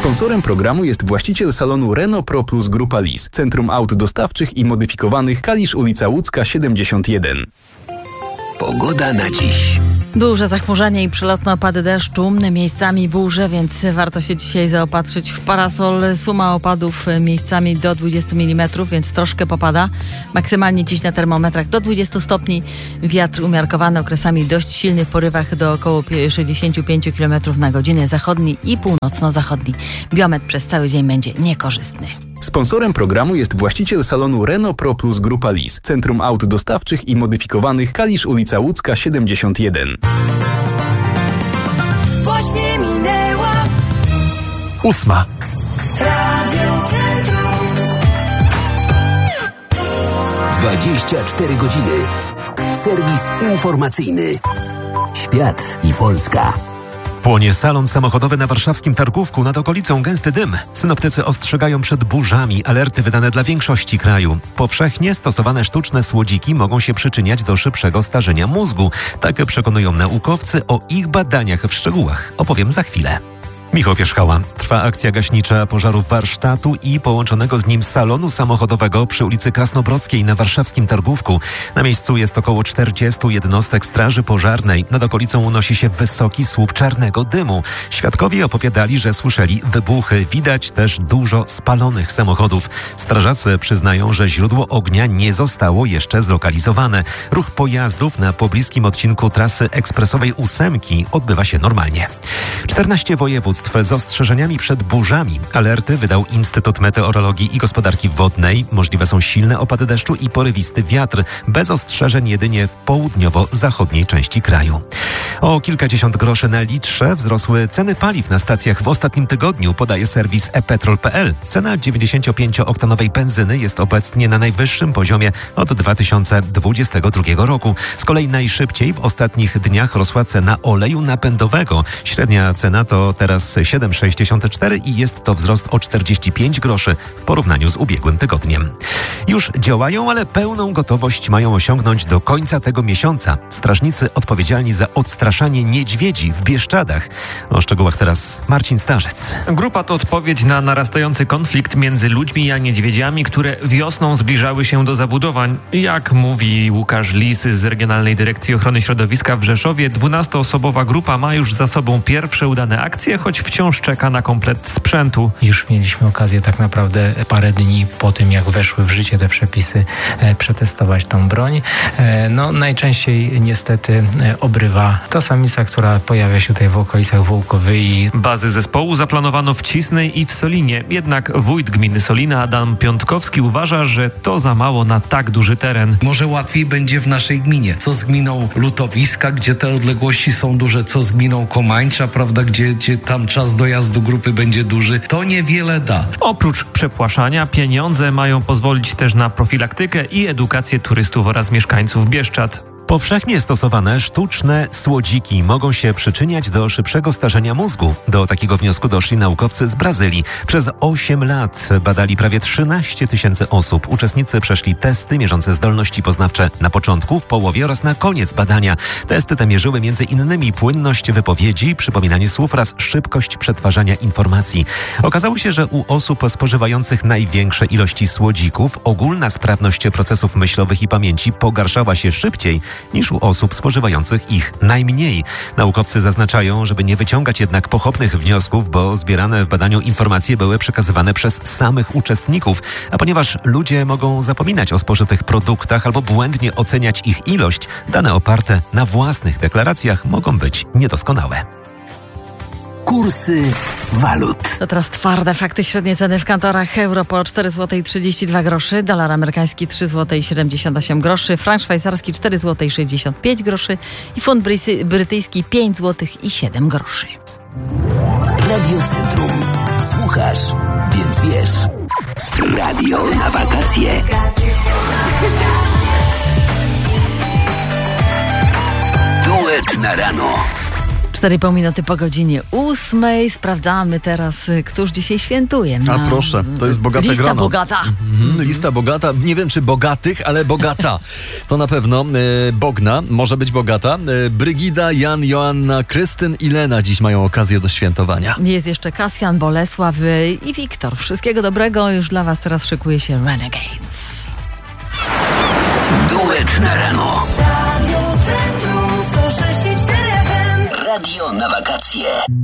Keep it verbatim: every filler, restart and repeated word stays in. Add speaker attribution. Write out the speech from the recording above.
Speaker 1: Sponsorem programu jest właściciel salonu Renault Pro Plus Grupa Lis, Centrum Aut Dostawczych i Modyfikowanych, Kalisz, ulica Łódzka siedemdziesiąt jeden.
Speaker 2: Pogoda na dziś.
Speaker 3: Duże zachmurzenie i przelotne opady deszczu, miejscami burze, więc warto się dzisiaj zaopatrzyć w parasol. Suma opadów miejscami do dwudziestu milimetrów, więc troszkę popada. Maksymalnie dziś na termometrach do dwudziestu stopni. Wiatr umiarkowany, okresami dość silny w porywach do około sześćdziesięciu pięciu kilometrów na godzinę. Zachodni i północno-zachodni. Biometr przez cały dzień będzie niekorzystny.
Speaker 1: Sponsorem programu jest właściciel salonu Renault Pro Plus Grupa Lis, Centrum Aut Dostawczych i Modyfikowanych, Kalisz, ulica Łódzka siedemdziesiąt jeden.
Speaker 4: Właśnie minęła
Speaker 5: ósma.
Speaker 4: Radio Centrum.
Speaker 2: dwadzieścia cztery godziny. Serwis informacyjny. Świat i Polska.
Speaker 5: Płonie salon samochodowy na warszawskim Targówku, nad okolicą gęsty dym. Synoptycy ostrzegają przed burzami, alerty wydane dla większości kraju. Powszechnie stosowane sztuczne słodziki mogą się przyczyniać do szybszego starzenia mózgu. Tak przekonują naukowcy. O ich badaniach w szczegółach opowiem za chwilę. Michał Pierzchała. Trwa akcja gaśnicza pożaru warsztatu i połączonego z nim salonu samochodowego przy ulicy Krasnobrodzkiej na warszawskim Targówku. Na miejscu jest około czterdziestu jednostek straży pożarnej. Nad okolicą unosi się wysoki słup czarnego dymu. Świadkowie opowiadali, że słyszeli wybuchy. Widać też dużo spalonych samochodów. Strażacy przyznają, że źródło ognia nie zostało jeszcze zlokalizowane. Ruch pojazdów na pobliskim odcinku trasy ekspresowej ósemki odbywa się normalnie. czternaście województw z ostrzeżeniami przed burzami. Alerty wydał Instytut Meteorologii i Gospodarki Wodnej. Możliwe są silne opady deszczu i porywisty wiatr. Bez ostrzeżeń jedynie w południowo-zachodniej części kraju. O kilkadziesiąt groszy na litrze wzrosły ceny paliw na stacjach w ostatnim tygodniu, podaje serwis e petrol kropka pe el. Cena dziewięćdziesięciopięciooktanowej benzyny jest obecnie na najwyższym poziomie od dwa tysiące dwudziestego drugiego roku. Z kolei najszybciej w ostatnich dniach rosła cena oleju napędowego. Średnia cena to teraz siedem przecinek sześćdziesiąt cztery i jest to wzrost o czterdzieści pięć groszy w porównaniu z ubiegłym tygodniem. Już działają, ale pełną gotowość mają osiągnąć do końca tego miesiąca. Strażnicy odpowiedzialni za odstraszanie niedźwiedzi w Bieszczadach. O szczegółach teraz Marcin Starzec.
Speaker 6: Grupa to odpowiedź na narastający konflikt między ludźmi a niedźwiedziami, które wiosną zbliżały się do zabudowań. Jak mówi Łukasz Lis z Regionalnej Dyrekcji Ochrony Środowiska w Rzeszowie, dwunastoosobowa grupa ma już za sobą pierwsze udane akcje, choć wciąż czeka na komplet sprzętu.
Speaker 7: Już mieliśmy okazję tak naprawdę parę dni po tym, jak weszły w życie te przepisy, e, przetestować tą broń. E, no najczęściej niestety e, obrywa ta samica, która pojawia się tutaj w okolicach Wołkowyi.
Speaker 6: Bazy zespołu zaplanowano w Cisnej i w Solinie. Jednak wójt gminy Solina Adam Piątkowski uważa, że to za mało na tak duży teren.
Speaker 8: Może łatwiej będzie w naszej gminie. Co z gminą Lutowiska, gdzie te odległości są duże, co z gminą Komańcza, prawda, gdzie, gdzie tam czas dojazdu grupy będzie duży, to niewiele da.
Speaker 6: Oprócz przepłaszania, pieniądze mają pozwolić też na profilaktykę i edukację turystów oraz mieszkańców Bieszczad.
Speaker 5: Powszechnie stosowane sztuczne słodziki mogą się przyczyniać do szybszego starzenia mózgu. Do takiego wniosku doszli naukowcy z Brazylii. Przez osiem lat badali prawie trzynaście tysięcy osób. Uczestnicy przeszli testy mierzące zdolności poznawcze na początku, w połowie oraz na koniec badania. Testy te mierzyły między innymi płynność wypowiedzi, przypominanie słów oraz szybkość przetwarzania informacji. Okazało się, że u osób spożywających największe ilości słodzików ogólna sprawność procesów myślowych i pamięci pogarszała się szybciej niż u osób spożywających ich najmniej. Naukowcy zaznaczają, żeby nie wyciągać jednak pochopnych wniosków, bo zbierane w badaniu informacje były przekazywane przez samych uczestników, a ponieważ ludzie mogą zapominać o spożytych produktach albo błędnie oceniać ich ilość, dane oparte na własnych deklaracjach mogą być niedoskonałe.
Speaker 2: Kursy walut.
Speaker 3: To teraz twarde fakty. Średnie ceny w kantorach. Euro po cztery złote trzydzieści dwa groszy, dolar amerykański trzy złote siedemdziesiąt osiem groszy, frank szwajcarski cztery złote sześćdziesiąt pięć groszy i funt brytyjski pięć złotych i siedem groszy.
Speaker 2: Radio Centrum. Słuchasz, więc wiesz. Radio na wakacje. Duet na rano.
Speaker 3: cztery i pół minuty po godzinie ósmej. Sprawdzamy teraz, któż dzisiaj świętuje.
Speaker 9: A proszę, to jest bogate
Speaker 3: Lista
Speaker 9: grono.
Speaker 3: bogata.
Speaker 9: Mhm, lista bogata. Nie wiem, czy bogatych, ale bogata. To na pewno e, Bogna może być bogata. E, Brygida, Jan, Joanna, Krystyn i Lena dziś mają okazję do świętowania.
Speaker 3: Jest jeszcze Kasjan, Bolesław y, i Wiktor. Wszystkiego dobrego. Już dla was teraz szykuje się Renegades.
Speaker 2: Duet na rano.
Speaker 4: Radio Centrum sto sześć i cztery F M.
Speaker 2: Radio na wakacje.